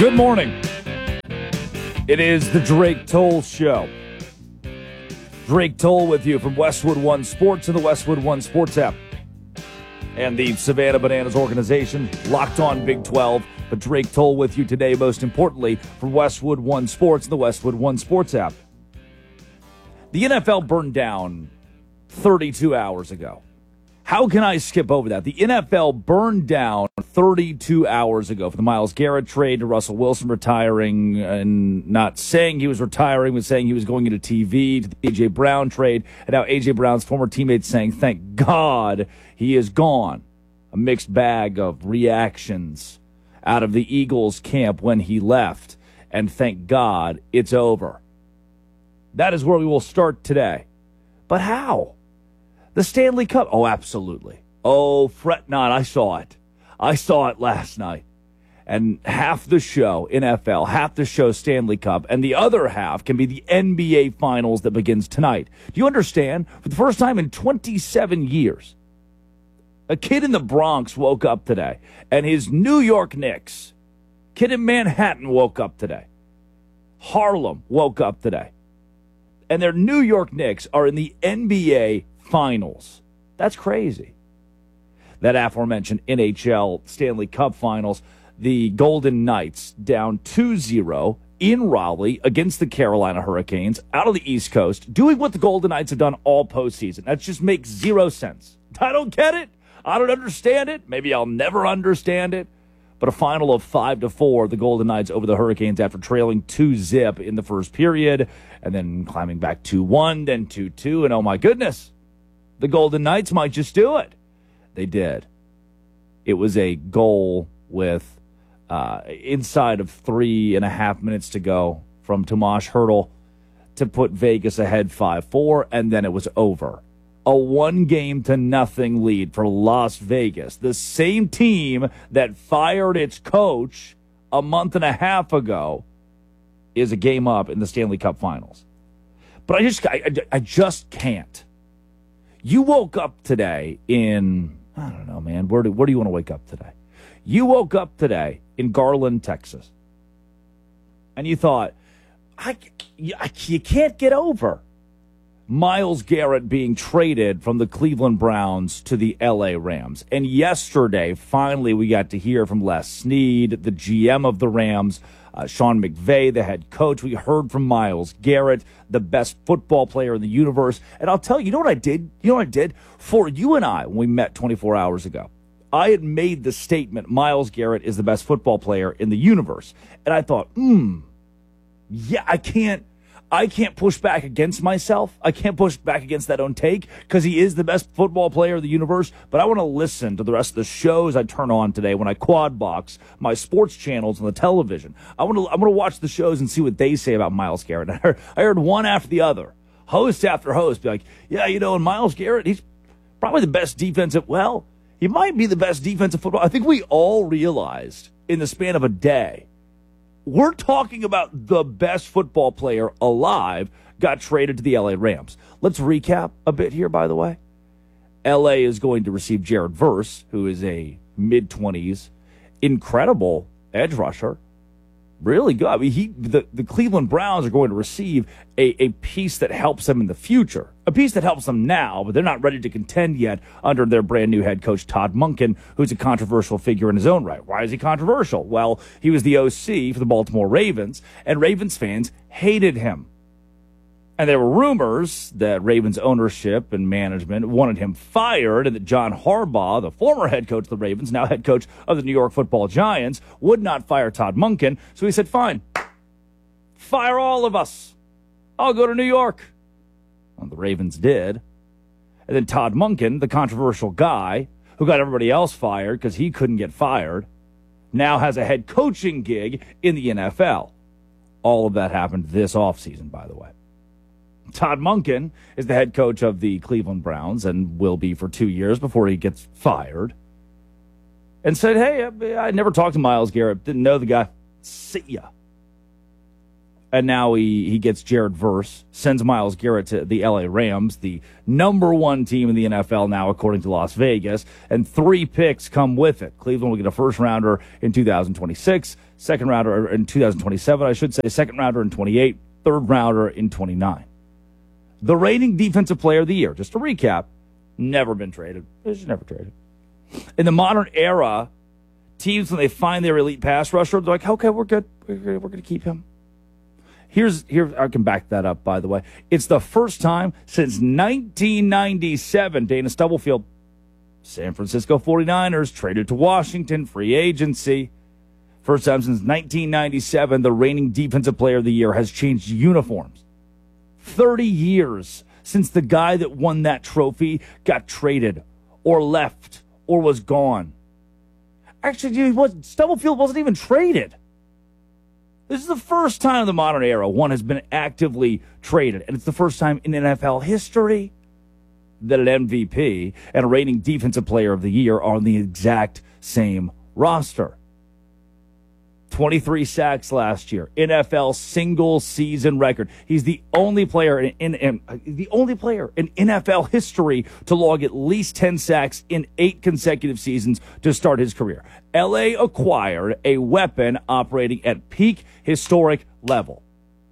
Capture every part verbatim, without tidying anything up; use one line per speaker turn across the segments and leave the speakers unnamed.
Good morning. It is the Drake Toll Show. Drake Toll with you from Westwood One Sports and the Westwood One Sports app. And the Savannah Bananas organization, Locked On Big twelve. But Drake Toll with you today, most importantly, from Westwood One Sports and the Westwood One Sports app. The N F L burned down thirty-two hours ago. How can I skip over that? The N F L burned down thirty-two hours ago for the Myles Garrett trade to Russell Wilson retiring and not saying he was retiring, but saying he was going into T V, to the A J. Brown trade, and now A J. Brown's former teammates saying, thank God he is gone. A mixed bag of reactions out of the Eagles camp when he left, and thank God it's over. That is where we will start today. But how? The Stanley Cup. Oh, absolutely. Oh, fret not. I saw it. I saw it last night. And half the show, N F L, half the show, Stanley Cup, and the other half can be the N B A Finals that begins tonight. Do you understand? For the first time in twenty-seven years, a kid in the Bronx woke up today, and his New York Knicks, kid in Manhattan woke up today. Harlem woke up today. And their New York Knicks are in the N B A Finals. That's crazy. That aforementioned N H L Stanley Cup Finals, the Golden Knights down two zero in Raleigh against the Carolina Hurricanes out of the East Coast, doing what the Golden Knights have done all postseason. That just makes zero sense. I don't get it. I don't understand it. Maybe I'll never understand it. But a final of five to four, the Golden Knights over the Hurricanes after trailing two zip in the first period, and then climbing back two one, then two two, and oh my goodness, the Golden Knights might just do it. They did. It was a goal with uh, inside of three and a half minutes to go from Tomas Hertl to put Vegas ahead five four, and then it was over. A one-game to nothing lead for Las Vegas, the same team that fired its coach a month and a half ago, is a game up in the Stanley Cup Finals. But I just, I, I just can't. You woke up today in, I don't know, man, where do, where do you want to wake up today? You woke up today in Garland, Texas, and you thought, I, I, you can't get over Myles Garrett being traded from the Cleveland Browns to the L A Rams. And yesterday, finally, we got to hear from Les Snead, the G M of the Rams, uh, Sean McVay, the head coach. We heard from Myles Garrett, the best football player in the universe. And I'll tell you, you know what I did? You know what I did? For you and I, when we met twenty-four hours ago, I had made the statement, Myles Garrett is the best football player in the universe. And I thought, hmm, yeah, I can't. I can't push back against myself. I can't push back against that own take because he is the best football player in the universe. But I want to listen to the rest of the shows I turn on today when I quad box my sports channels on the television. I want to I want to watch the shows and see what they say about Myles Garrett. I heard, I heard one after the other, host after host, be like, yeah, you know, and Myles Garrett, he's probably the best defensive. Well, he might be the best defensive football. I think we all realized in the span of a day, we're talking about the best football player alive got traded to the L A Rams. Let's recap a bit here, by the way. L A is going to receive Jared Verse, who is a mid-twenties, incredible edge rusher. Really good. I mean, he, the, the Cleveland Browns are going to receive a, a piece that helps them in the future. A piece that helps them now, but they're not ready to contend yet under their brand new head coach, Todd Monken, who's a controversial figure in his own right. Why is he controversial? Well, he was the O C for the Baltimore Ravens, and Ravens fans hated him. And there were rumors that Ravens ownership and management wanted him fired and that John Harbaugh, the former head coach of the Ravens, now head coach of the New York Football Giants, would not fire Todd Monken. So he said, fine, fire all of us. I'll go to New York. Well, the Ravens did. And then Todd Monken, the controversial guy who got everybody else fired because he couldn't get fired, now has a head coaching gig in the N F L. All of that happened this offseason, by the way. Todd Monken is the head coach of the Cleveland Browns and will be for two years before he gets fired. And said, hey, I, I never talked to Myles Garrett. Didn't know the guy. See ya. And now he, he gets Jared Verse, sends Myles Garrett to the L A Rams, the number one team in the N F L now, according to Las Vegas. And three picks come with it. Cleveland will get a first-rounder in two thousand twenty-six, second-rounder in two thousand twenty-seven, I should say, second-rounder in twenty-eight, third-rounder in twenty-nine. The reigning defensive player of the year, just to recap, never been traded. It's never traded. In the modern era, teams, when they find their elite pass rusher, they're like, okay, we're good. We're, we're going to keep him. Here's here I can back that up, by the way. It's the first time since nineteen ninety-seven, Dana Stubblefield, San Francisco forty-niners, traded to Washington, free agency. First time since nineteen ninety-seven, the reigning defensive player of the year has changed uniforms. thirty years since the guy that won that trophy got traded or left or was gone. Actually, he was, Stubblefield wasn't even traded. This is the first time in the modern era one has been actively traded, and it's the first time in N F L history that an M V P and a reigning defensive player of the year are on the exact same roster. twenty-three sacks last year, N F L single season record. He's the only player in, in, in the only player in N F L history to log at least ten sacks in eight consecutive seasons to start his career. L A acquired a weapon operating at peak historic level.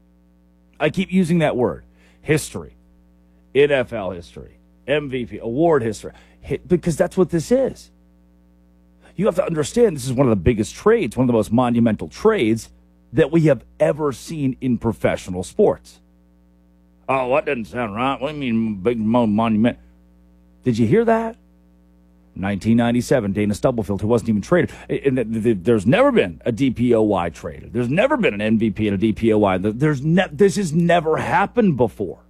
I keep using that word, history, N F L history, M V P, award history, because that's what this is. You have to understand this is one of the biggest trades, one of the most monumental trades that we have ever seen in professional sports. Oh, that doesn't sound right. What do you mean big monument? Did you hear that? nineteen ninety-seven, Dana Stubblefield, who wasn't even traded. And there's never been a D P O Y traded. There's never been an M V P and a D P O Y. There's ne- this has never happened before.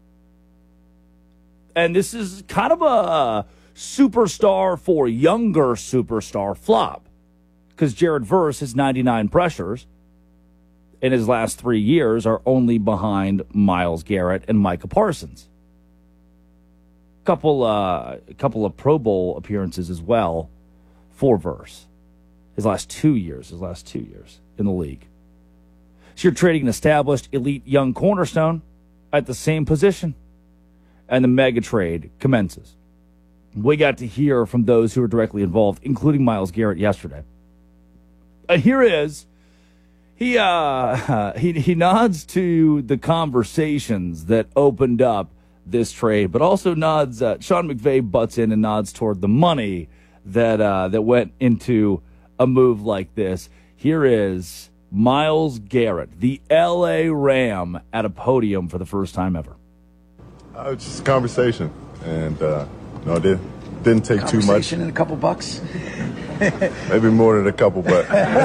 And this is kind of a superstar for younger superstar flop, because Jared Verse has ninety-nine pressures in his last three years are only behind Myles Garrett and Micah Parsons. Couple, uh, a couple of Pro Bowl appearances as well for Verse. His last two years, his last two years in the league. So you're trading an established elite young cornerstone at the same position, and the mega trade commences. We got to hear from those who were directly involved, including Myles Garrett yesterday. And here is, he, uh, he, he nods to the conversations that opened up this trade, but also nods, uh, Sean McVay butts in and nods toward the money that, uh, that went into a move like this. Here is Myles Garrett, the L A Ram, at a podium for the first time ever.
Uh, it's just a conversation, and, uh, No, it didn't, didn't take too much.
Conversation and a couple bucks?
Maybe more than a couple, but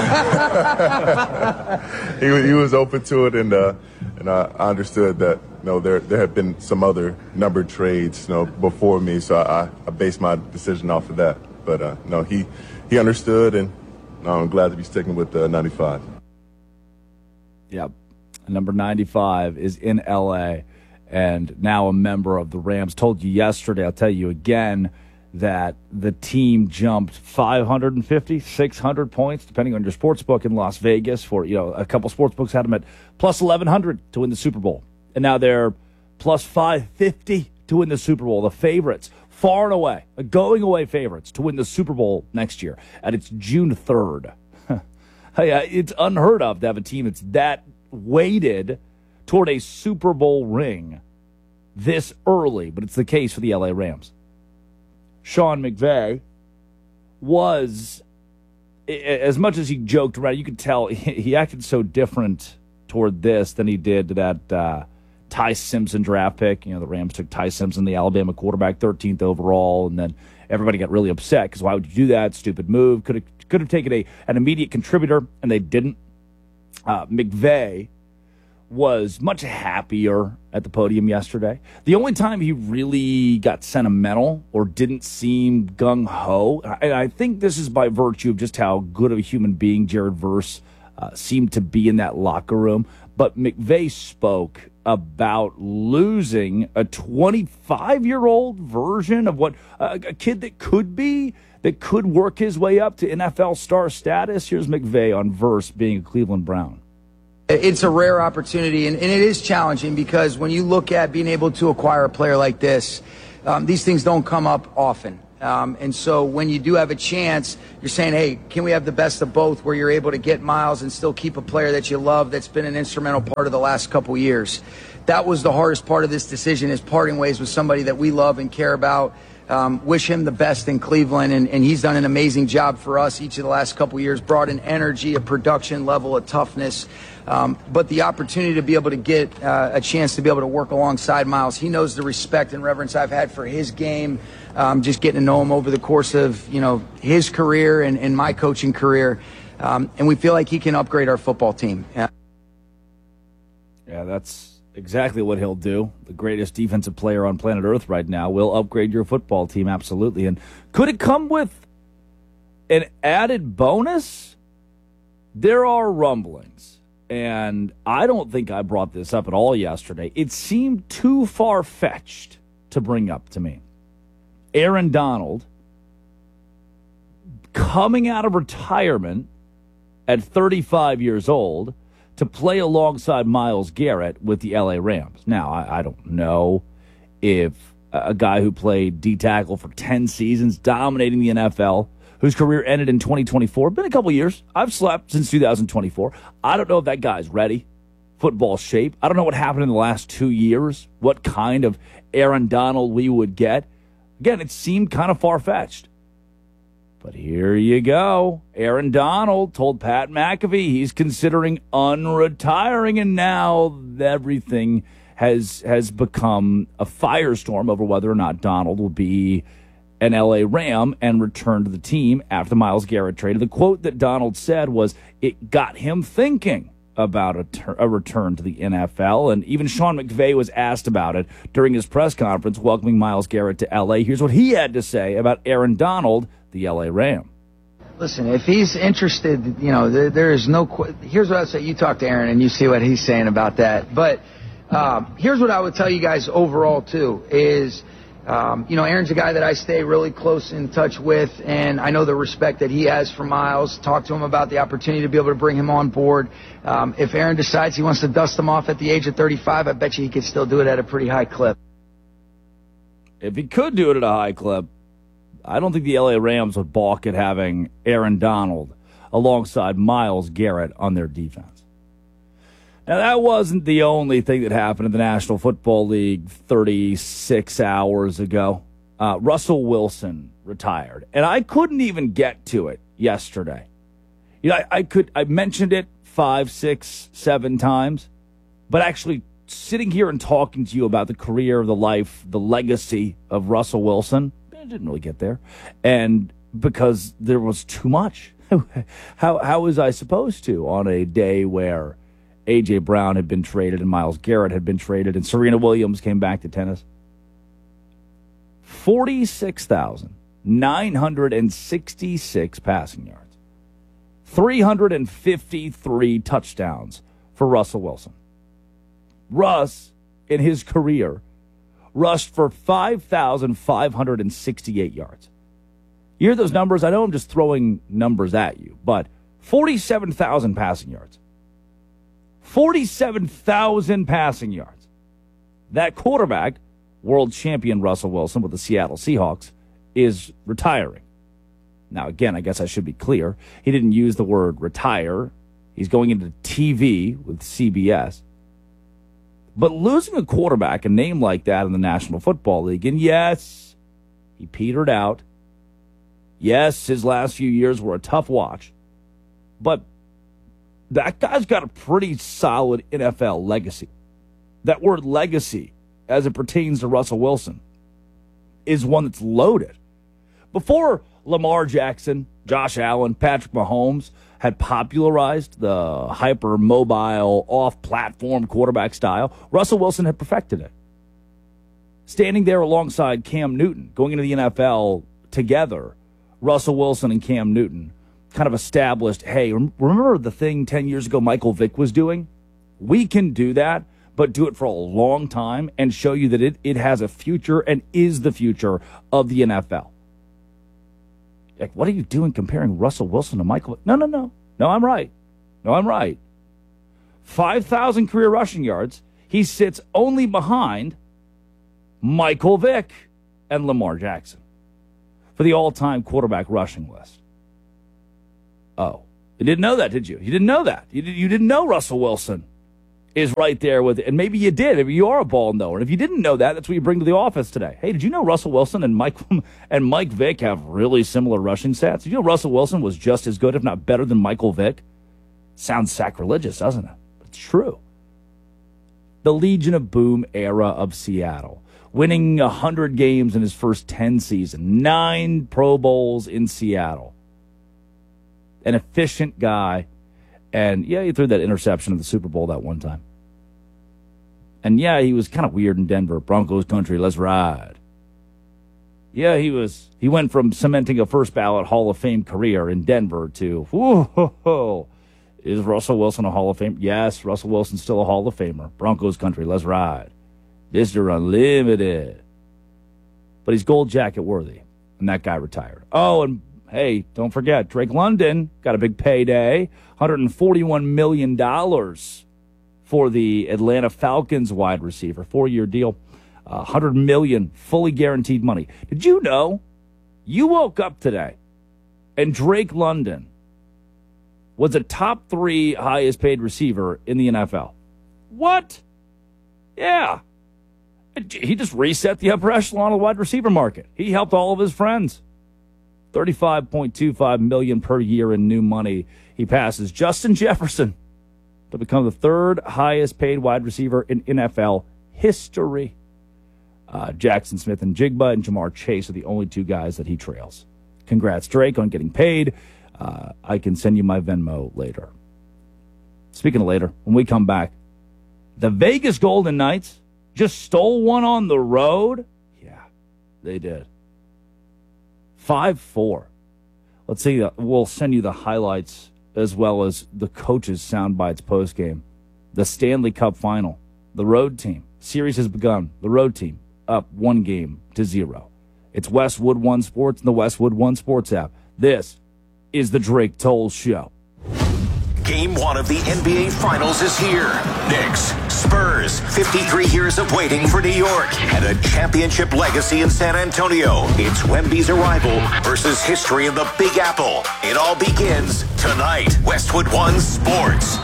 he, he was open to it, and uh, and I understood that you know, there there had been some other numbered trades you know, before me, so I, I based my decision off of that. But uh, no, he, he understood, and no, I'm glad to be sticking with uh, ninety-five.
Yep, number ninety-five is in L A, and now a member of the Rams. Told you yesterday, I'll tell you again, that the team jumped five hundred fifty, six hundred points, depending on your sports book in Las Vegas. For, you know, a couple sports books had them at plus eleven hundred to win the Super Bowl. And now they're plus five fifty to win the Super Bowl. The favorites, far and away, going away favorites to win the Super Bowl next year. And it's June third. Hey, it's unheard of to have a team that's that weighted toward a Super Bowl ring this early, but it's the case for the L A Rams. Sean McVay was, as much as he joked around, you could tell he acted so different toward this than he did to that uh, Ty Simpson draft pick. You know, the Rams took Ty Simpson, the Alabama quarterback, thirteenth overall, and then everybody got really upset because why would you do that? Stupid move. Could have could have taken a an immediate contributor, and they didn't. Uh, McVay was much happier at the podium yesterday. The only time he really got sentimental or didn't seem gung-ho, and I think this is by virtue of just how good of a human being Jared Verse uh, seemed to be in that locker room, but McVay spoke about losing a twenty-five-year-old version of what uh, a kid that could be, that could work his way up to N F L star status. Here's McVay on Verse being a Cleveland Brown.
It's a rare opportunity, and, and it is challenging because when you look at being able to acquire a player like this, um, these things don't come up often. Um, and so when you do have a chance, you're saying, hey, can we have the best of both where you're able to get Miles and still keep a player that you love that's been an instrumental part of the last couple years? That was the hardest part of this decision, is parting ways with somebody that we love and care about. Um, wish him the best in Cleveland, and, and he's done an amazing job for us each of the last couple years, brought an energy, a production level, a toughness. Um, but the opportunity to be able to get uh, a chance to be able to work alongside Miles, he knows the respect and reverence I've had for his game, um, just getting to know him over the course of, you know, his career and, and my coaching career. Um, and we feel like he can upgrade our football team. Yeah,
yeah that's exactly what he'll do. The greatest defensive player on planet Earth right now will upgrade your football team, absolutely. And could it come with an added bonus? There are rumblings, and I don't think I brought this up at all yesterday. It seemed too far-fetched to bring up to me. Aaron Donald coming out of retirement at thirty-five years old to play alongside Myles Garrett with the L A Rams. Now, I, I don't know if a guy who played D-tackle for ten seasons, dominating the N F L, whose career ended in twenty twenty-four, been a couple years. I've slept since two thousand twenty-four. I don't know if that guy's ready, football shape. I don't know what happened in the last two years, what kind of Aaron Donald we would get. Again, it seemed kind of far-fetched. But here you go. Aaron Donald told Pat McAfee he's considering unretiring, and now everything has has become a firestorm over whether or not Donald will be an L A Ram and return to the team after the Myles Garrett trade. The quote that Donald said was, it got him thinking about a, ter- a return to the N F L, and even Sean McVay was asked about it during his press conference welcoming Myles Garrett to L A. Here's what he had to say about Aaron Donald, the L A Ram.
Listen, if he's interested, you know, there, there is no qu- – here's what I would say. You talk to Aaron and you see what he's saying about that. But um, here's what I would tell you guys overall, too, is – Um, you know, Aaron's a guy that I stay really close in touch with, and I know the respect that he has for Myles. Talk to him about the opportunity to be able to bring him on board. Um, if Aaron decides he wants to dust him off at the age of thirty-five, I bet you he could still do it at a pretty high clip.
If he could do it at a high clip, I don't think the L A Rams would balk at having Aaron Donald alongside Myles Garrett on their defense. Now, that wasn't the only thing that happened in the National Football League thirty-six hours ago. Uh, Russell Wilson retired, and I couldn't even get to it yesterday. You know, I, I could I mentioned it five, six, seven times, but actually sitting here and talking to you about the career, the life, the legacy of Russell Wilson, I didn't really get there, and because there was too much. how how was I supposed to on a day where A J. Brown had been traded and Myles Garrett had been traded and Serena Williams came back to tennis? forty-six thousand nine hundred sixty-six passing yards. three hundred fifty-three touchdowns for Russell Wilson. Russ, in his career, rushed for five thousand five hundred sixty-eight yards. You hear those numbers? I know I'm just throwing numbers at you, but forty-seven thousand passing yards. forty-seven thousand passing yards. That quarterback, world champion Russell Wilson with the Seattle Seahawks, is retiring. Now, again, I guess I should be clear. He didn't use the word retire. He's going into T V with C B S. But losing a quarterback, a name like that in the National Football League, and yes, he petered out. Yes, his last few years were a tough watch. But that guy's got a pretty solid N F L legacy. That word legacy, as it pertains to Russell Wilson, is one that's loaded. Before Lamar Jackson, Josh Allen, Patrick Mahomes had popularized the hyper-mobile, off-platform quarterback style, Russell Wilson had perfected it. Standing there alongside Cam Newton, going into the N F L together, Russell Wilson and Cam Newton kind of established, hey, remember the thing ten years ago Michael Vick was doing? We can do that, but do it for a long time and show you that it, it has a future and is the future of the N F L. Like, what are you doing comparing Russell Wilson to Michael Vick? No, no, no. No, I'm right. No, I'm right. five thousand career rushing yards. He sits only behind Michael Vick and Lamar Jackson for the all-time quarterback rushing list. Oh, you didn't know that, did you? You didn't know that. You, did, you didn't know Russell Wilson is right there with it. And maybe you did. Maybe you are a ball knower. And if you didn't know that, that's what you bring to the office today. Hey, did you know Russell Wilson and Mike and Mike Vick have really similar rushing stats? Did you know Russell Wilson was just as good, if not better, than Michael Vick? Sounds sacrilegious, doesn't it? But it's true. The Legion of Boom era of Seattle, winning one hundred games in his first ten seasons, nine Pro Bowls in Seattle. An efficient guy. And, yeah, he threw that interception in the Super Bowl that one time. And, yeah, he was kind of weird in Denver. Broncos country, let's ride. Yeah, he was. He went from cementing a first-ballot Hall of Fame career in Denver to, whoa, is Russell Wilson a Hall of Fame? Yes, Russell Wilson's still a Hall of Famer. Broncos country, let's ride. Mister Unlimited. But he's gold jacket worthy, and that guy retired. Oh, and hey, don't forget, Drake London got a big payday, one hundred forty-one million dollars for the Atlanta Falcons wide receiver, four-year deal, uh, one hundred million dollars fully guaranteed money. Did you know you woke up today and Drake London was a top three highest paid receiver in the N F L? What? Yeah. He just reset the upper echelon of the wide receiver market. He helped all of his friends. thirty-five point two five million dollars per year in new money. He passes Justin Jefferson to become the third highest paid wide receiver in N F L history. Uh, Jackson Smith and Jigba and Jamar Chase are the only two guys that he trails. Congrats, Drake, on getting paid. Uh, I can send you my Venmo later. Speaking of later, when we come back, the Vegas Golden Knights just stole one on the road. Yeah, they did. five four. Let's see. Uh, we'll send you the highlights as well as the coaches' sound bites postgame. The Stanley Cup final. The road team. Series has begun. The road team up one game to zero. It's Westwood One Sports and the Westwood One Sports app. This is the Drake Toll Show.
Game one of the N B A Finals is here. Knicks, Spurs, fifty-three years of waiting for New York, and a championship legacy in San Antonio. It's Wemby's arrival versus history in the Big Apple. It all begins tonight. Westwood One Sports.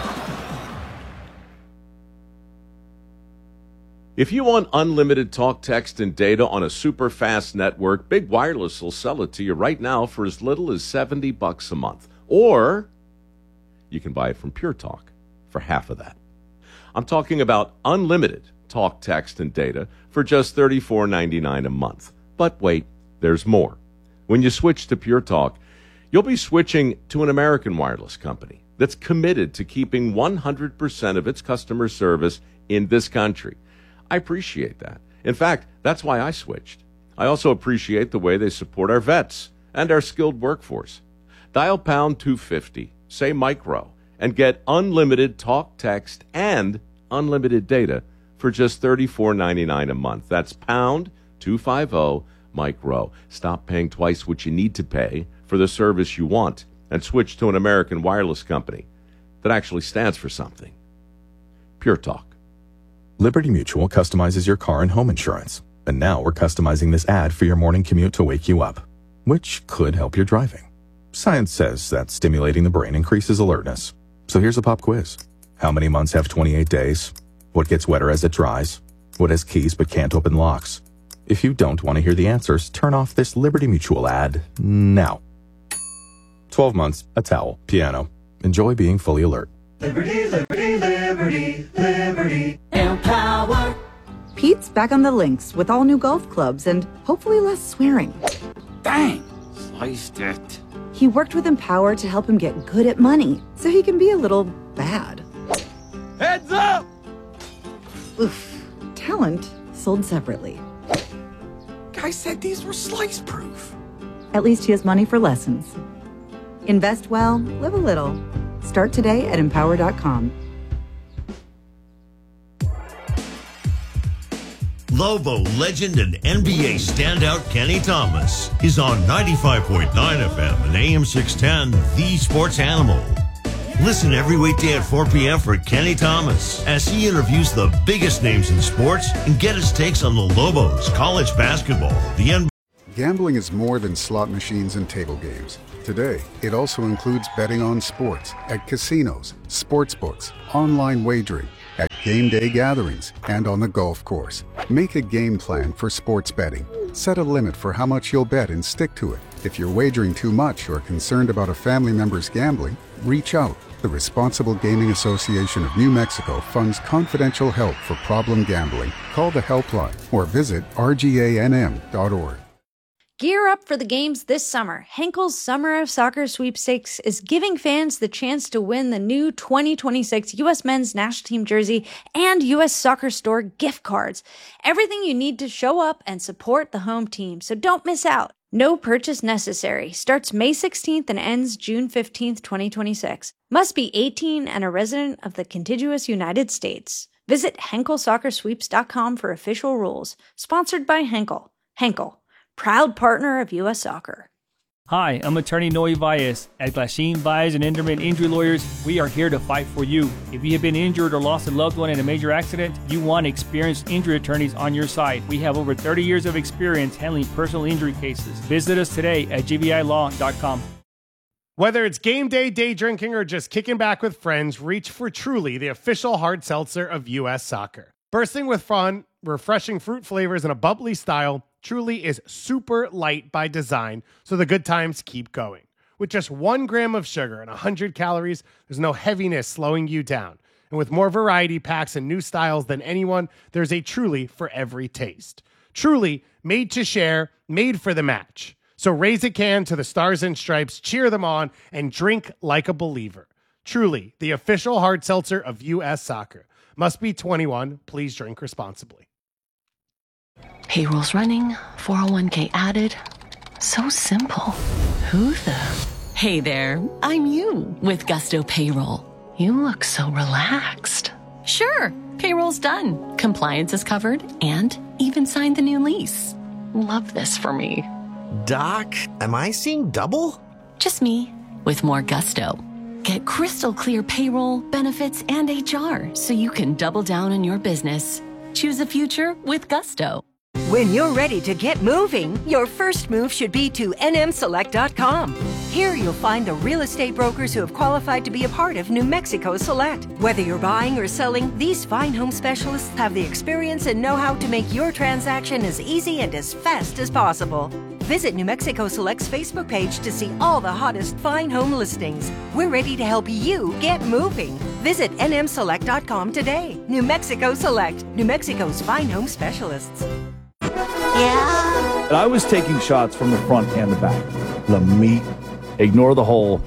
If you want unlimited talk, text, and data on a super fast network, Big Wireless will sell it to you right now for as little as seventy bucks a month. Or you can buy it from Pure Talk for half of that. I'm talking about unlimited talk, text, and data for just thirty-four ninety-nine a month. But wait, there's more. When you switch to Pure Talk, you'll be switching to an American wireless company that's committed to keeping one hundred percent of its customer service in this country. I appreciate that. In fact, that's why I switched. I also appreciate the way they support our vets and our skilled workforce. Dial pound two fifty, say micro, and get unlimited talk, text, and unlimited data for just thirty-four ninety-nine a month. That's pound two fifty, micro. Stop paying twice what you need to pay for the service you want and switch to an American wireless company that actually stands for something. Pure Talk.
Liberty Mutual customizes your car and home insurance. And now we're customizing this ad for your morning commute to wake you up, which could help your driving. Science says that stimulating the brain increases alertness. So here's a pop quiz. How many months have twenty-eight days? What gets wetter as it dries? What has keys but can't open locks? If you don't want to hear the answers, turn off this Liberty Mutual ad now. twelve months, a towel, piano. Enjoy being fully alert.
Liberty, liberty, liberty, liberty. Empower.
Pete's back on the links with all new golf clubs and hopefully less swearing.
Dang, sliced it.
He worked with Empower to help him get good at money so he can be a little bad.
Heads up!
Oof. Talent sold separately.
Guy said these were slice proof.
At least he has money for lessons. Invest well, live a little. Start today at empower dot com.
Lobo legend and N B A standout Kenny Thomas is on ninety-five point nine F M and A M six ten, The Sports Animal. Listen every weekday at four p.m. for Kenny Thomas as he interviews the biggest names in sports and get his takes on the Lobos, college basketball, the N B A.
Gambling is more than slot machines and table games. Today, it also includes betting on sports at casinos, sports books, online wagering, at game day gatherings, and on the golf course. Make a game plan for sports betting. Set a limit for how much you'll bet and stick to it. If you're wagering too much or concerned about a family member's gambling, reach out. The Responsible Gaming Association of New Mexico funds confidential help for problem gambling. Call the helpline or visit r g a n m dot org.
Gear up for the games this summer. Henkel's Summer of Soccer Sweepstakes is giving fans the chance to win the new twenty twenty-six U S Men's National Team jersey and U S Soccer Store gift cards. Everything you need to show up and support the home team, so don't miss out. No purchase necessary. Starts May sixteenth and ends June fifteenth, twenty twenty-six. Must be eighteen and a resident of the contiguous United States. Visit henkel soccer sweeps dot com for official rules. Sponsored by Henkel. Henkel, proud partner of U S Soccer.
Hi, I'm attorney Noe Valles. At Glasheen, Valles and Enderman Injury Lawyers, we are here to fight for you. If you have been injured or lost a loved one in a major accident, you want experienced injury attorneys on your side. We have over thirty years of experience handling personal injury cases. Visit us today at g v i law dot com.
Whether it's game day, day drinking, or just kicking back with friends, reach for Truly, the official hard seltzer of U S Soccer. Bursting with fun, refreshing fruit flavors, and a bubbly style, Truly is super light by design, so the good times keep going. With just one gram of sugar and one hundred calories, there's no heaviness slowing you down. And with more variety packs and new styles than anyone, there's a Truly for every taste. Truly, made to share, made for the match. So raise a can to the Stars and Stripes, cheer them on, and drink like a believer. Truly, the official hard seltzer of U S Soccer. Must be twenty-one. Please drink responsibly.
Payroll's running, four oh one k added. So simple. Who the? Hey there, I'm you with Gusto Payroll. You look so relaxed. Sure, payroll's done. Compliance is covered and even signed the new lease. Love this for me.
Doc, am I seeing double?
Just me with more gusto. Get crystal clear payroll, benefits, and H R so you can double down on your business. Choose a future with Gusto.
When you're ready to get moving, your first move should be to n m select dot com. Here you'll find the real estate brokers who have qualified to be a part of New Mexico Select. Whether you're buying or selling, these fine home specialists have the experience and know-how to make your transaction as easy and as fast as possible. Visit New Mexico Select's Facebook page to see all the hottest fine home listings. We're ready to help you get moving. Visit n m select dot com today. New Mexico Select, New Mexico's fine home specialists.
Yeah. And I was taking shots from the front and the back. The meat. Ignore the hole.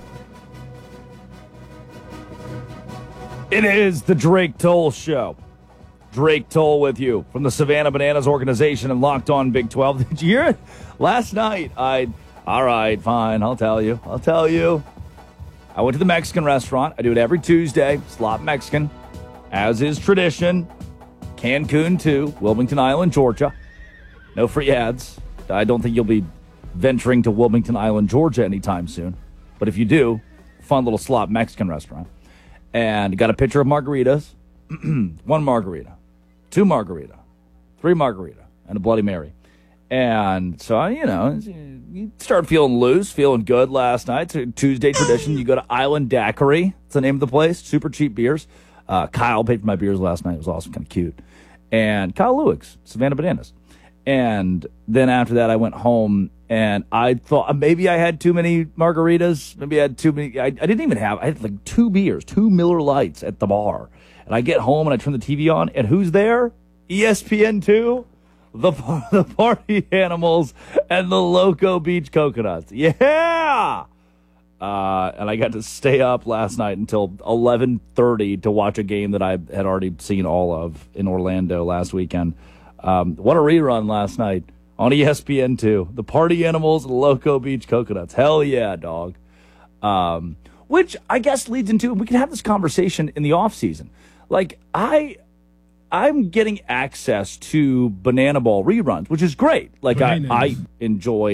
It is the Drake Toll Show. Drake Toll with you from the Savannah Bananas organization and Locked On Big twelve. Did you hear it? Last night, I... All right, fine, I'll tell you. I'll tell you. I went to the Mexican restaurant. I do it every Tuesday. Slot Mexican. As is tradition. Cancun, too. Wilmington Island, Georgia. No free ads. I don't think you'll be venturing to Wilmington Island, Georgia anytime soon. But if you do, fun little slot Mexican restaurant. And got a pitcher of margaritas. One margarita. Two margarita. Three margarita. And a Bloody Mary. And so, you know, you start feeling loose, feeling good last night. It's a Tuesday tradition. You go to Island Daiquiri. It's the name of the place. Super cheap beers. Uh, Kyle paid for my beers last night. It was awesome. Kind of cute. And Kyle Lewis, Savannah Bananas. And then after that, I went home, and I thought maybe I had too many margaritas. Maybe I had too many. I, I didn't even have, I had like two beers, two Miller Lights at the bar. And I get home, and I turn the T V on, and who's there? E S P N two, the, the Party Animals, and the Loco Beach Coconuts. Yeah! Uh, and I got to stay up last night until eleven thirty to watch a game that I had already seen all of in Orlando last weekend. Um, what a rerun last night on E S P N two. The Party Animals and Loco Beach Coconuts. Hell yeah, dog. Um, which I guess leads into, we can have this conversation in the off season. Like, I, I'm getting access to Banana Ball reruns, which is great. Like, I, I enjoy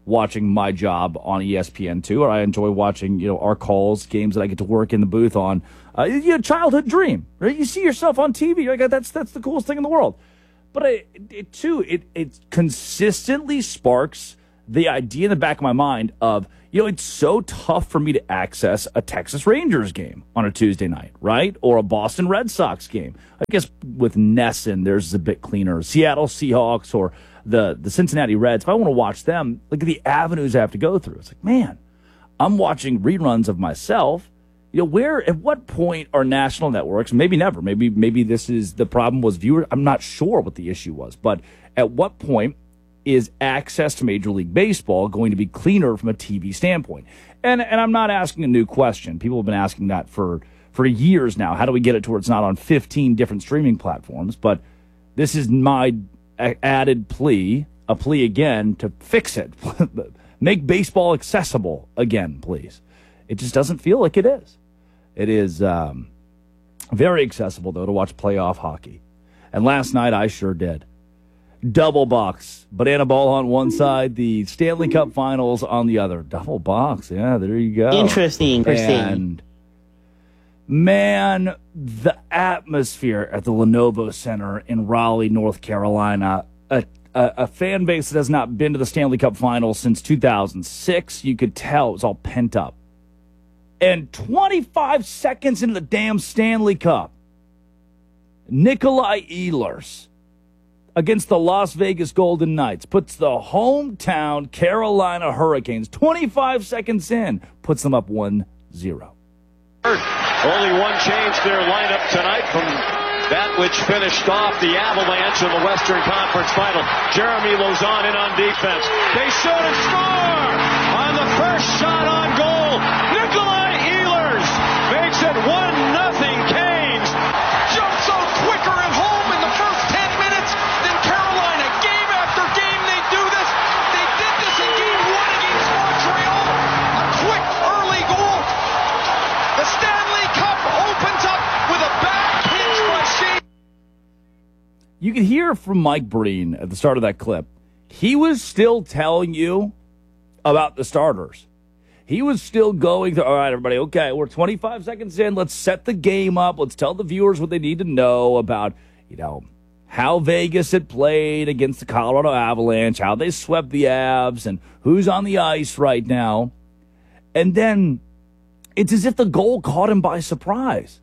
watching my job on E S P N two, or I enjoy watching, you know, our calls, games that I get to work in the booth on. Uh, you know, childhood dream, right? You see yourself on T V, you're like, that's that's the coolest thing in the world. But I, it too, it it consistently sparks the idea in the back of my mind of, you know, it's so tough for me to access a Texas Rangers game on a Tuesday night, right? Or a Boston Red Sox game. I guess with Nesson, there's a bit cleaner. Seattle Seahawks or the, the Cincinnati Reds. If I want to watch them, look at the avenues I have to go through. It's like, man, I'm watching reruns of myself. You know, where, at what point are national networks, maybe never, maybe maybe this is, the problem was viewers, I'm not sure what the issue was, but at what point is access to Major League Baseball going to be cleaner from a T V standpoint? And and I'm not asking a new question. People have been asking that for, for years now. How do we get it to where it's not on fifteen different streaming platforms? But this is my added plea, a plea again, to fix it. Make baseball accessible again, please. It just doesn't feel like it is. It is um, very accessible, though, to watch playoff hockey. And last night I sure did. Double box. Banana Ball on one side, the Stanley Cup Finals on the other. Double box. Yeah, there you go.
Interesting. Interesting.
And, man, the atmosphere at the Lenovo Center in Raleigh, North Carolina, a, a, a fan base that has not been to the Stanley Cup Finals since two thousand six, you could tell it was all pent up. And twenty-five seconds into the damn Stanley Cup, Nikolai Ehlers against the Las Vegas Golden Knights puts the hometown Carolina Hurricanes, twenty-five seconds in, puts them up one zero.
Only one change their lineup tonight from that which finished off the Avalanche in the Western Conference Final. Jeremy Lauzon in on defense. They shoot and score on the first shot on goal. Nikolai Ehlers makes it one nothing Canes.
Jumps out quicker at home in the first ten minutes than Carolina. Game after game they do this. They did this in game one against Montreal. A quick early goal. The Stanley Cup opens up with a back pinch by Shane.
You could hear from Mike Breen at the start of that clip. He was still telling you about the starters. He was still going to, all right, everybody, okay, we're twenty-five seconds in. Let's set the game up. Let's tell the viewers what they need to know about, you know, how Vegas had played against the Colorado Avalanche, how they swept the Avs, and who's on the ice right now. And then it's as if the goal caught him by surprise.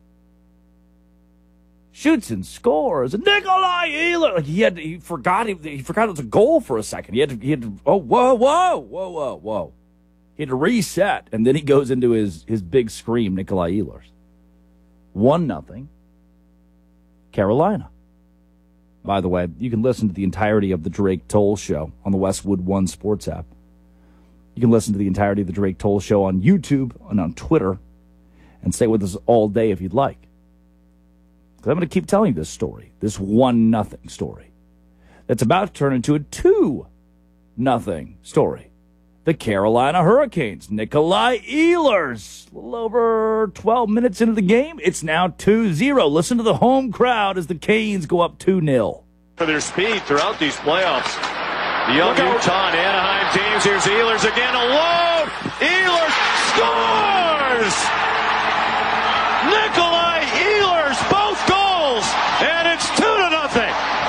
Shoots and scores. Nikolai Ehlers. Like he had, he forgot, he, he forgot it was a goal for a second. He had to, he had to, oh, whoa, whoa, whoa, whoa, whoa. He had to reset, and then he goes into his, his big scream, Nikolai Ehlers. One nothing. Carolina. By the way, you can listen to the entirety of the Drake Toll Show on the Westwood One Sports app. You can listen to the entirety of the Drake Toll Show on YouTube and on Twitter, and stay with us all day if you'd like. Because I'm going to keep telling you this story, this one nothing story, that's about to turn into a two nothing story. The Carolina Hurricanes, Nikolai Ehlers, a little over twelve minutes into the game. It's now two zero. Listen to the home crowd as the Canes go up two nil.
For their speed throughout these playoffs. The young Utah and Anaheim teams. Here's Ehlers again alone. Ehlers scores! Nikolai Ehlers, both goals, and it's two to nothing.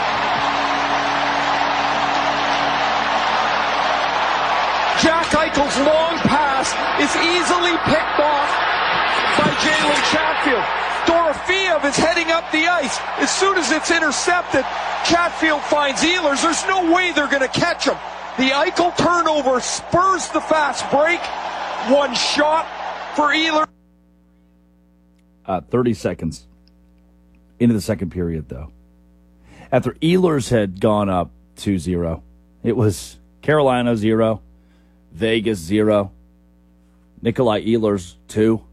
Jack Eichel's long pass is easily picked off by Jalen Chatfield. Dorofeev is heading up the ice. As soon as it's intercepted, Chatfield finds Ehlers. There's no way they're going to catch him. The Eichel turnover spurs the fast break. One shot for Ehlers.
Uh, thirty seconds into the second period, though. After Ehlers had gone up two zero, it was Carolina zero, Vegas zero, Nikolai Ehlers two.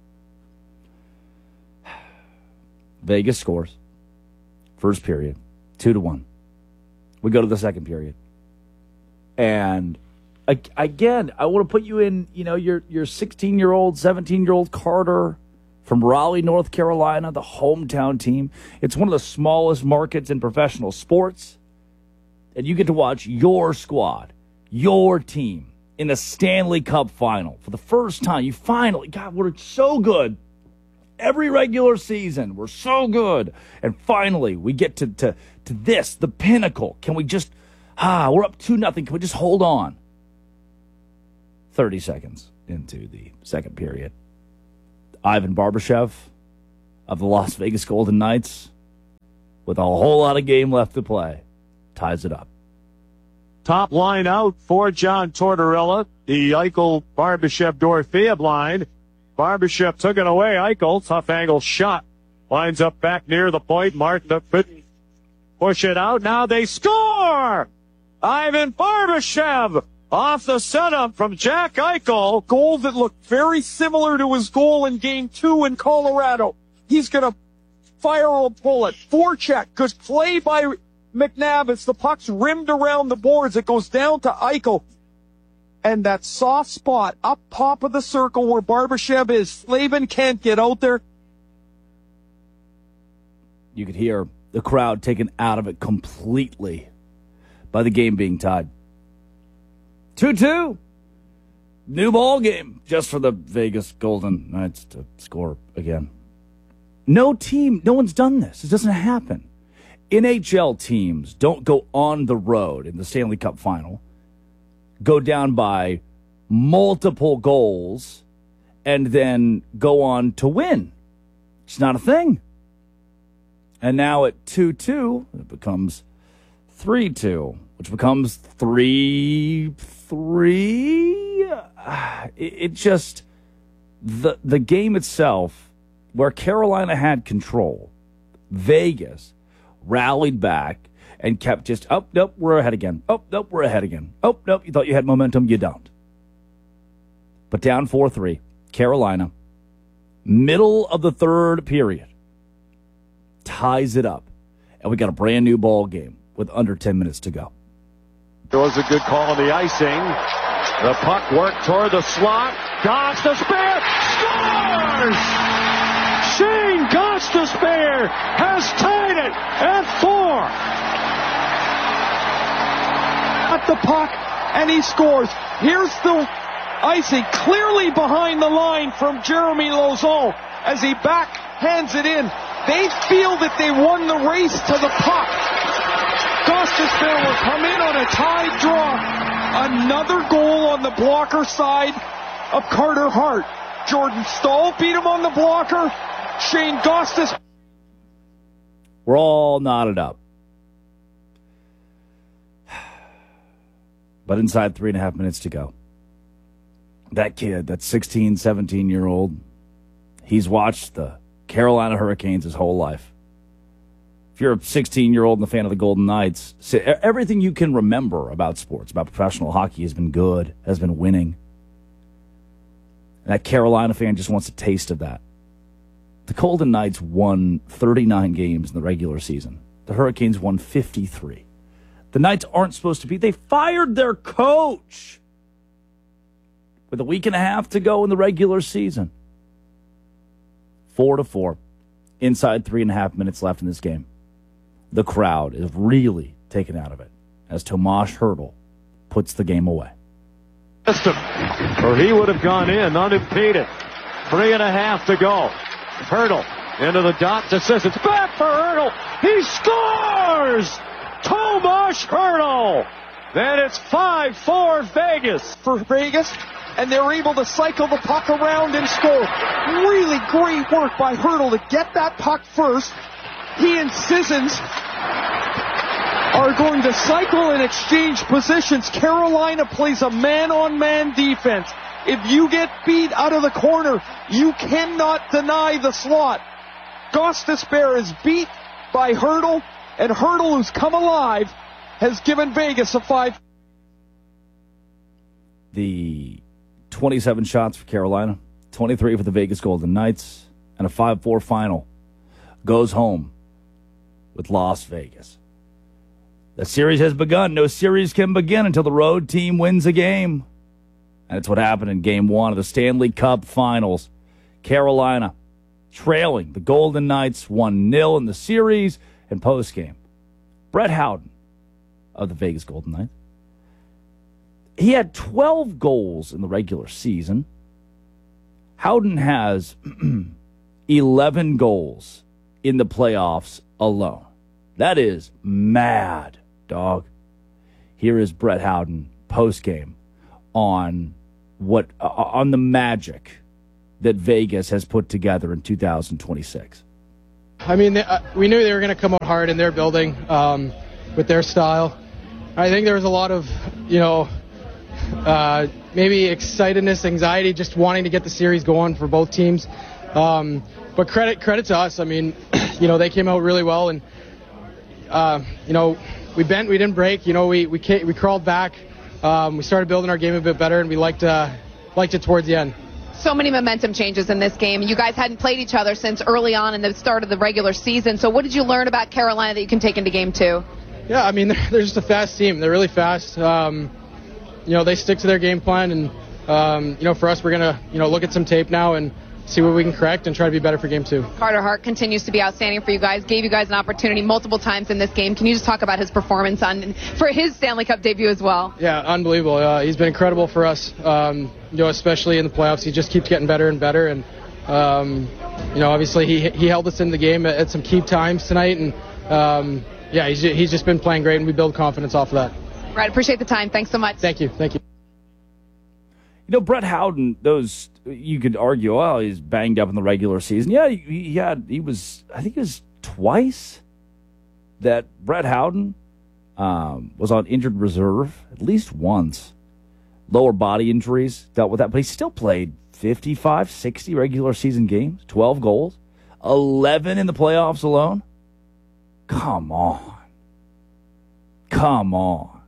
Vegas scores. First period, two to one. We go to the second period, and again, I want to put you in. You know, your your sixteen-year-old, seventeen-year-old Carter from Raleigh, North Carolina, the hometown team. It's one of the smallest markets in professional sports, and you get to watch your squad, your team, in the Stanley Cup final. For the first time, you finally, God, we're so good. Every regular season, we're so good. And finally, we get to, to, to this, the pinnacle. Can we just, ah, we're up two nothing. Can we just hold on? thirty seconds into the second period. Ivan Barbashev of the Las Vegas Golden Knights, with a whole lot of game left to play, ties it up.
Top line out for John Tortorella. The Eichel-Barbashev-Dorofeev line. Barbashev took it away. Eichel, tough angle shot. Lines up back near the point. Martin couldn't push it out. Now they score! Ivan Barbashev off the setup from Jack Eichel. Goal that looked very similar to his goal in game two in Colorado. He's going to fire a bullet. Forecheck. Good play by McNabb. The puck's rimmed around the boards. It goes down to Eichel. And that soft spot up top of the circle where Barbashev is, Slavin can't get out there.
You could hear the crowd taken out of it completely by the game being tied. two two. New ball game just for the Vegas Golden Knights to score again. No team, no one's done this. It doesn't happen. N H L teams don't go on the road in the Stanley Cup final, go down by multiple goals, and then go on to win. It's not a thing. And now at two two, it becomes three two, which becomes three three. It, it just, the the game itself, where Carolina had control, Vegas rallied back and kept just, oh, nope, we're ahead again. Oh, nope, we're ahead again. Oh, nope, you thought you had momentum, you don't. But down four three, Carolina, middle of the third period, ties it up. And we got a brand new ball game with under ten minutes to go.
There was a good call on the icing. The puck worked toward the slot. Gostisbehere scores! Shane Gostisbehere has tied it at four. At the puck, and he scores. Here's the icing clearly behind the line from Jeremy Lauzon as he backhands it in. They feel that they won the race to the puck. Gostisbehere will come in on a tied draw. Another goal on the blocker side of Carter Hart. Jordan Staal beat him on the blocker. Shane Gostis.
We're all knotted up. But inside three and a half minutes to go. That kid, that sixteen, seventeen-year-old, he's watched the Carolina Hurricanes his whole life. If you're a sixteen-year-old and a fan of the Golden Knights, everything you can remember about sports, about professional hockey, has been good, has been winning. And that Carolina fan just wants a taste of that. The Golden Knights won thirty-nine games in the regular season. The Hurricanes won fifty-three. The Knights aren't supposed to be. They fired their coach with a week and a half to go in the regular season. Four to four. Inside three and a half minutes left in this game. The crowd is really taken out of it as Tomas Hertl puts the game away.
Or he would have gone in unimpeded. Three and a half to go. Hertl into the dot to Sissons. Back for Hertl. He scores! Tomas Hertl. Then it's five four Vegas.
For Vegas, and they're able to cycle the puck around and score. Really great work by Hertl to get that puck first. He and Sissons are going to cycle and exchange positions. Carolina plays a man-on-man defense. If you get beat out of the corner, you cannot deny the slot. Gostisbehere is beat by Hertl, and Hertl, who's come alive, has given Vegas a five.
The twenty-seven shots for Carolina, twenty-three for the Vegas Golden Knights, and a five four final goes home with Las Vegas. The series has begun. No series can begin until the road team wins a game. And it's what happened in game one of the Stanley Cup Finals. Carolina trailing the Golden Knights one nil in the series and postgame. Brett Howden of the Vegas Golden Knights he had twelve goals in the regular season. Howden has eleven goals in the playoffs alone. That is mad, dog. Here is Brett Howden post-game on what uh, on the magic that Vegas has put together in two thousand twenty-six.
I mean, they, uh, we knew they were going to come out hard in their building um, with their style. I think there was a lot of, you know, uh, maybe excitedness, anxiety, just wanting to get the series going for both teams. Um, but credit credit to us. I mean, you know, they came out really well, and uh, you know, we bent, we didn't break. You know, we we came, we crawled back. Um, we started building our game a bit better, and we liked uh, liked it towards the end.
So many momentum changes in this game. You guys hadn't played each other since early on in the start of the regular season. So what did you learn about Carolina that you can take into game two?
Yeah, I mean, they're, they're just a fast team. They're really fast. Um, you know, they stick to their game plan, and um, you know, for us, we're gonna you know look at some tape now and see what we can correct and try to be better for game two.
Carter Hart continues to be outstanding for you guys. Gave you guys an opportunity multiple times in this game. Can you just talk about his performance on for his Stanley Cup debut as well?
Yeah, unbelievable. Uh, he's been incredible for us. Um, you know, especially in the playoffs, he just keeps getting better and better. And um, you know, obviously he he held us in the game at, at some key times tonight. And um, yeah, he's he's just been playing great, and we build confidence off of that.
Right, appreciate the time. Thanks so much.
Thank you. Thank you.
You know, Brett Howden, those, you could argue, well, he's banged up in the regular season. Yeah, he, he had, he was, I think it was twice that Brett Howden um, was on injured reserve, at least once. Lower body injuries, dealt with that, but he still played fifty-five, sixty regular season games, twelve goals, eleven in the playoffs alone. Come on. Come on.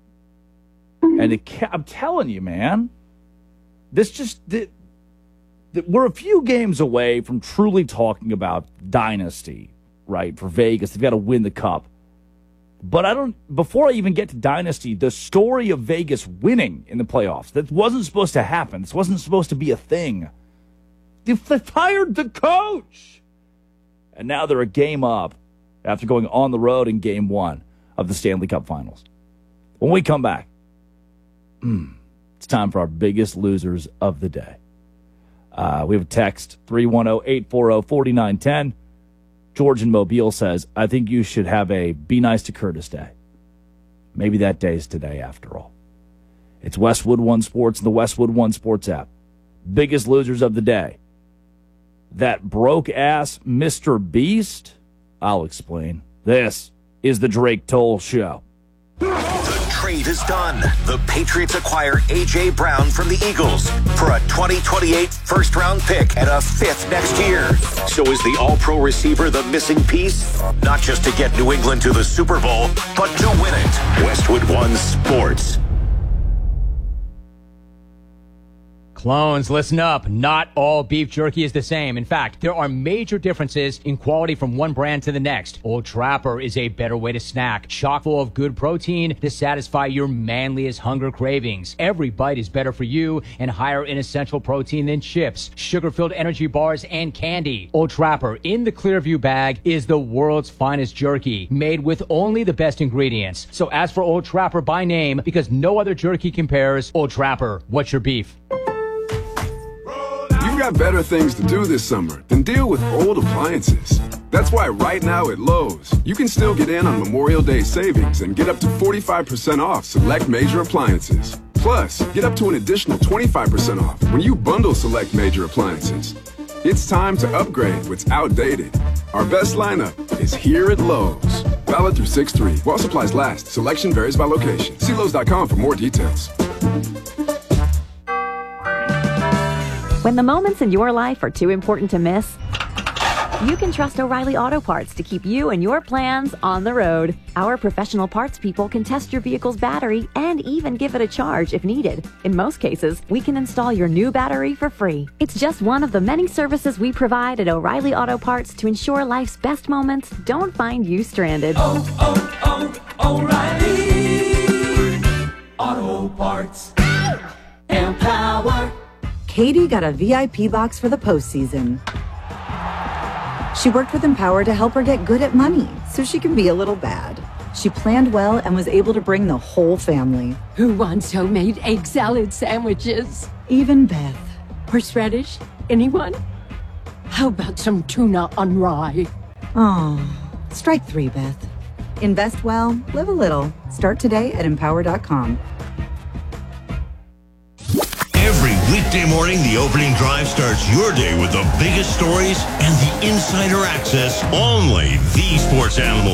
And it, I'm telling you, man, this just, the, the, we're a few games away from truly talking about dynasty, right, for Vegas. They've got to win the cup. But I don't, before I even get to dynasty, the story of Vegas winning in the playoffs, that wasn't supposed to happen. This wasn't supposed to be a thing. They fired the coach. And now they're a game up after going on the road in game one of the Stanley Cup Finals. When we come back, mm, it's time for our biggest losers of the day. Uh, we have a text, three one zero, eight four zero, four nine one zero. George in Mobile says, I think you should have a Be Nice to Curtis Day. Maybe that day is today after all. It's Westwood One Sports and the Westwood One Sports app. Biggest losers of the day. That broke-ass Mister Beast? I'll explain. This is the Drake Toll Show.
The trade is done. The Patriots acquire A J. Brown from the Eagles for a twenty twenty-eight first-round pick and a fifth next year. So is the all-pro receiver the missing piece? Not just to get New England to the Super Bowl, but to win it. Westwood One Sports.
Clones, listen up. Not all beef jerky is the same. In fact, there are major differences in quality from one brand to the next. Old Trapper is a better way to snack, chock full of good protein to satisfy your manliest hunger cravings. Every bite is better for you and higher in essential protein than chips, sugar-filled energy bars, and candy. Old Trapper in the Clearview bag is the world's finest jerky, made with only the best ingredients. So ask for Old Trapper by name because no other jerky compares. Old Trapper, what's your beef?
You've got better things to do this summer than deal with old appliances. That's why right now at Lowe's, you can still get in on Memorial Day savings and get up to forty-five percent off select major appliances. Plus, get up to an additional twenty-five percent off when you bundle select major appliances. It's time to upgrade what's outdated. Our best lineup is here at Lowe's. Valid through six three. While supplies last, selection varies by location. See Lowe's dot com for more details.
When the moments in your life are too important to miss, you can trust O'Reilly Auto Parts to keep you and your plans on the road. Our professional parts people can test your vehicle's battery and even give it a charge if needed. In most cases, we can install your new battery for free. It's just one of the many services we provide at O'Reilly Auto Parts to ensure life's best moments don't find you stranded.
Oh, oh, oh, O'Reilly Auto Parts. Empower.
Katie got a V I P box for the postseason. She worked with Empower to help her get good at money so she can be a little bad. She planned well and was able to bring the whole family.
Who wants homemade egg salad sandwiches?
Even Beth.
Horseradish? Anyone? How about some tuna on rye?
Oh, strike three, Beth. Invest well, live a little. Start today at empower dot com.
Every weekday morning, the opening drive starts your day with the biggest stories and the insider access only the Sports Animal.